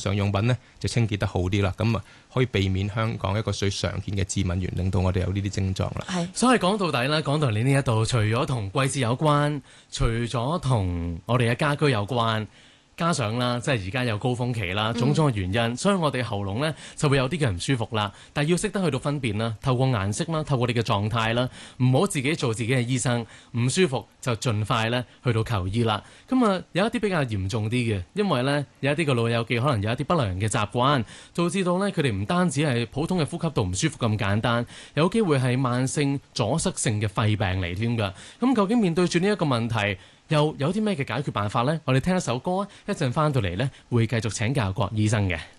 常用品呢，就清潔得好啲啦，咁啊可以避免香港一個最常見嘅致敏源，令到我哋有呢啲症狀啦。 係， 所以講到底咧，講到你呢一度，除咗同季節有關，除咗同我哋嘅家居有關。加上啦，即係而家有高峰期啦，種種嘅原因，所以我哋喉嚨呢就會有啲嘅唔舒服啦。但係要識得去到分辨啦，透過顏色啦，透過你嘅狀態啦，唔好自己做自己嘅醫生，唔舒服就盡快呢去到求醫啦。咁啊，有一啲比較嚴重啲嘅，因為呢有一啲嘅老友記可能有一啲不良嘅習慣，導致到呢佢哋唔單止係普通嘅呼吸道唔舒服咁簡單，有機會係慢性阻塞性嘅肺病嚟添㗎。咁究竟面對住呢一個問題，又有啲咩嘅解決辦法呢？我哋聽一首歌啊，一陣翻到嚟呢，會繼續請教郭醫生嘅。